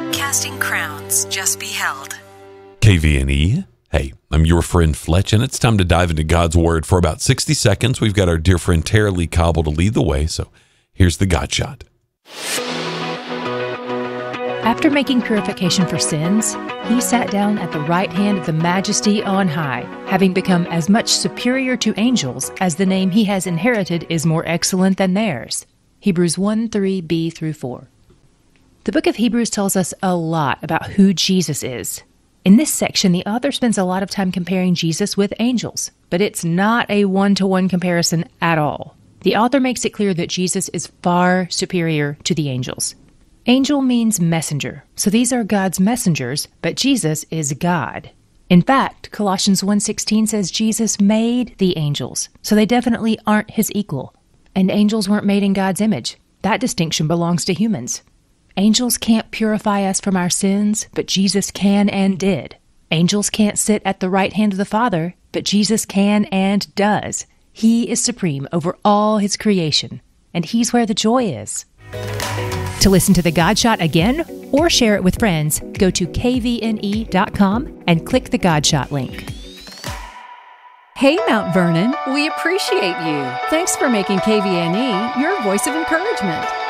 Casting crowns just beheld. KVNE. Hey, I'm your friend Fletch, and it's time to dive into God's Word for about 60 seconds. We've got our dear friend Tara Lee Cobble to lead the way, so here's the God Shot. After making purification for sins, he sat down at the right hand of the Majesty on high, having become as much superior to angels as the name he has inherited is more excellent than theirs. Hebrews 1:3b through 4. The book of Hebrews tells us a lot about who Jesus is. In this section, the author spends a lot of time comparing Jesus with angels, but it's not a one-to-one comparison at all. The author makes it clear that Jesus is far superior to the angels. Angel means messenger, so these are God's messengers, but Jesus is God. In fact, Colossians 1:16 says Jesus made the angels, so they definitely aren't his equal. And angels weren't made in God's image. That distinction belongs to humans. Angels can't purify us from our sins, but Jesus can and did. Angels can't sit at the right hand of the Father, but Jesus can and does. He is supreme over all his creation, and he's where the joy is. To listen to the God Shot again or share it with friends, go to kvne.com and click the God Shot link. Hey, Mount Vernon, we appreciate you. Thanks for making KVNE your voice of encouragement.